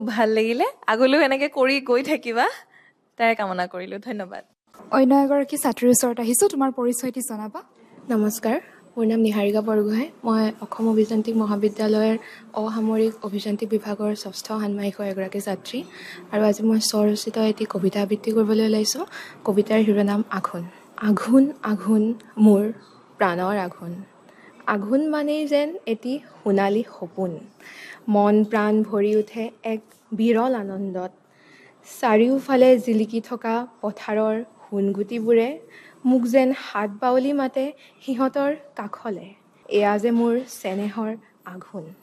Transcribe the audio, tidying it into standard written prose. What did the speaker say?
ভাল লাগিলে আগলৈও এনেকৈ কৰি গৈ থাকিবা তাৰে কামনা কৰিলোঁ ধন্যবাদ অন্য এগৰাকী ছাত্ৰীৰ ওচৰত আহিছোঁ তোমাৰ পৰিচয়টি জনাবা নমস্কাৰ মোৰ নাম নিহাৰিকা বৰগোহাঁই মই অসম অভিযান্ত্ৰিক মহাবিদ্যালয়ৰ অসামৰিক অভিযান্ত্ৰিক বিভাগৰ ষষ্ঠ ষান্মাসিকৰ এগৰাকী ছাত্ৰী আৰু আজি মই স্বৰচিত এটি কবিতা আবৃত্তি কৰিবলৈ ওলাইছোঁ কবিতাৰ শিৰোনাম আঘোণ আঘোণ আঘোণ মোৰ প্ৰাণৰ আঘোণ আঘোণ মানেই যেন এটি সোণালী সপোন মন প্ৰাণ ভৰি উঠে এক বিৰল আনন্দত চাৰিওফালে জিলিকি থকা পথাৰৰ সোণগুটিবোৰে মোক যেন হাত বাউলি মাতে সিহঁতৰ কাষলে এয়া যে মোৰ চেনেহৰ আঘোণ